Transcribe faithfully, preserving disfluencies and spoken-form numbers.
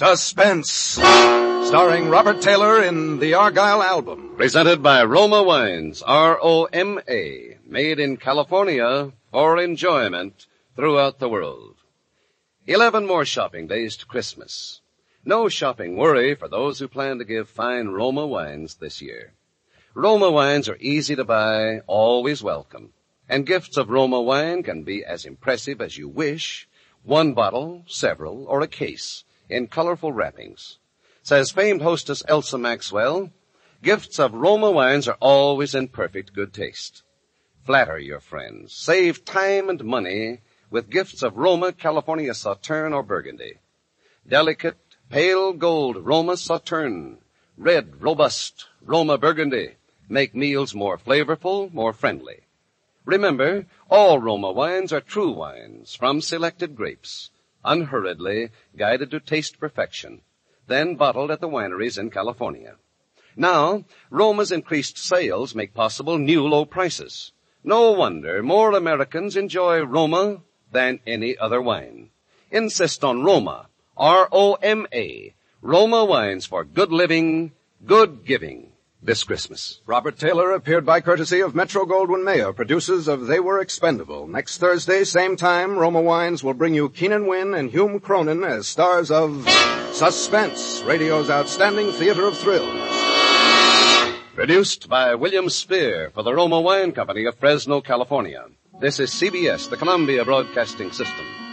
Suspense, starring Robert Taylor in the Argyle album. Presented by Roma Wines, R O M A, made in California for enjoyment throughout the world. Eleven more shopping days to Christmas. No shopping worry for those who plan to give fine Roma wines this year. Roma wines are easy to buy, always welcome. And gifts of Roma wine can be as impressive as you wish. One bottle, several, or a case in colorful wrappings. Says famed hostess Elsa Maxwell, gifts of Roma wines are always in perfect good taste. Flatter your friends. Save time and money with gifts of Roma California Sauterne or Burgundy. Delicate, pale gold Roma Sauterne. Red, robust Roma Burgundy make meals more flavorful, more friendly. Remember, all Roma wines are true wines from selected grapes, unhurriedly guided to taste perfection, then bottled at the wineries in California. Now, Roma's increased sales make possible new low prices. No wonder more Americans enjoy Roma than any other wine. Insist on Roma, R O M A, Roma wines for good living, good giving. This Christmas. Robert Taylor appeared by courtesy of Metro-Goldwyn-Mayer, producers of They Were Expendable. Next Thursday, same time, Roma Wines will bring you Keenan Wynn and Hume Cronin as stars of Suspense, radio's outstanding theater of thrills. Produced by William Spear for the Roma Wine Company of Fresno, California. This is C B S, the Columbia Broadcasting System.